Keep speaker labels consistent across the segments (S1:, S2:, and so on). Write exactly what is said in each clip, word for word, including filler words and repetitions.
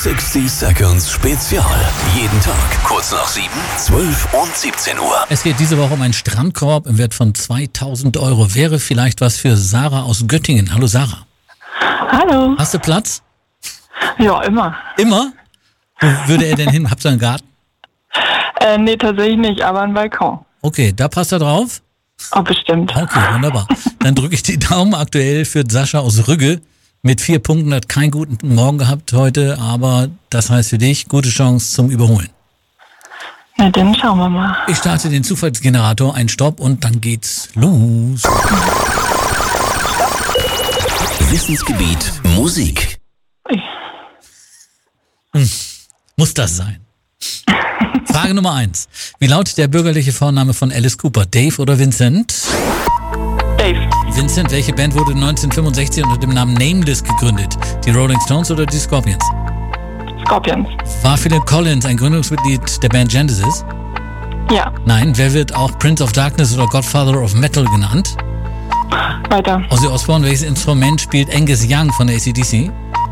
S1: sechzig Seconds Spezial. Jeden Tag kurz nach sieben, zwölf und siebzehn Uhr.
S2: Es geht diese Woche um einen Strandkorb im Wert von zweitausend Euro. Wäre vielleicht was für Sarah aus Göttingen. Hallo Sarah.
S3: Hallo.
S2: Hast du Platz?
S3: Ja, immer.
S2: Immer? Wo würde er denn hin? Habt ihr einen Garten?
S3: Äh, nee, tatsächlich nicht, aber ein Balkon.
S2: Okay, da passt er drauf?
S3: Oh, bestimmt.
S2: Okay, wunderbar. Dann drücke ich die Daumen. Aktuell führt Sascha aus Rügge mit vier Punkten. Hat keinen guten Morgen gehabt heute, aber das heißt für dich, gute Chance zum Überholen.
S3: Na, dann schauen wir mal.
S2: Ich starte den Zufallsgenerator, ein Stopp und dann geht's los.
S1: Wissensgebiet Musik.
S3: Ui.
S2: Hm, muss das sein? Frage Nummer eins. Wie lautet der bürgerliche Vorname von Alice Cooper? Dave oder Vincent?
S3: Dave.
S2: Vincent, welche Band wurde neunzehnhundertfünfundsechzig unter dem Namen Nameless gegründet? Die Rolling Stones oder die Scorpions?
S3: Scorpions.
S2: War Phil Collins ein Gründungsmitglied der Band Genesis?
S3: Ja.
S2: Nein. Wer wird auch Prince of Darkness oder Godfather of Metal genannt?
S3: Weiter.
S2: Ozzy Osbourne, welches Instrument spielt Angus Young von der A C D C?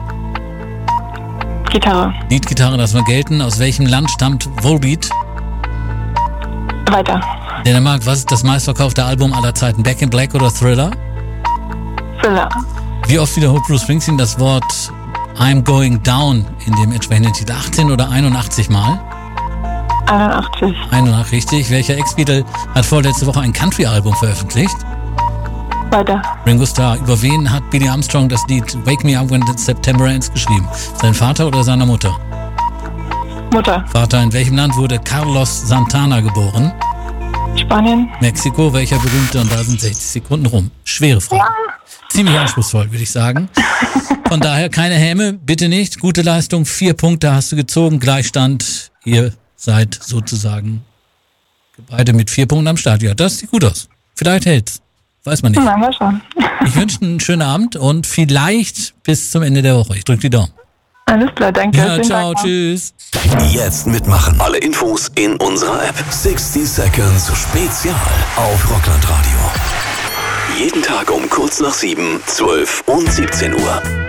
S3: Gitarre.
S2: Leadgitarre, das wir gelten. Aus welchem Land stammt Volbeat?
S3: Weiter.
S2: Dänemark, was ist das meistverkaufte Album aller Zeiten? Back in Black oder Thriller?
S3: Thriller.
S2: Wie oft wiederholt Bruce Springsteen das Wort I'm going down in dem entsprechenden Titel? achtzehn oder einundachtzig Mal?
S3: einundachtzig.
S2: einundachtzig, richtig. Welcher Ex-Beatle hat vorletzte Woche ein Country-Album veröffentlicht?
S3: Weiter.
S2: Ringo Starr. Über wen hat Billy Armstrong das Lied Wake Me Up When September Ends geschrieben? Sein Vater oder seiner Mutter?
S3: Mutter.
S2: Vater. In welchem Land wurde Carlos Santana geboren?
S3: Spanien.
S2: Mexiko. Welcher berühmte? Und da sind sechzig Sekunden rum. Schwere Frage. Ziemlich anspruchsvoll, würde ich sagen. Von daher keine Häme, bitte nicht. Gute Leistung, vier Punkte hast du gezogen. Gleichstand. Ihr seid sozusagen beide mit vier Punkten am Start. Ja, das sieht gut aus. Vielleicht hält's. Weiß man nicht.
S3: Na, mal schauen.
S2: Ich wünsche einen schönen Abend und vielleicht bis zum Ende der Woche. Ich drücke die Daumen.
S3: Alles klar, danke.
S2: Ja,
S3: Schönen
S2: ciao,
S3: Tag noch.
S2: tschüss.
S1: Jetzt mitmachen. Alle Infos in unserer App. sechzig Seconds Spezial auf Rockland Radio. Jeden Tag um kurz nach sieben, zwölf und siebzehn Uhr.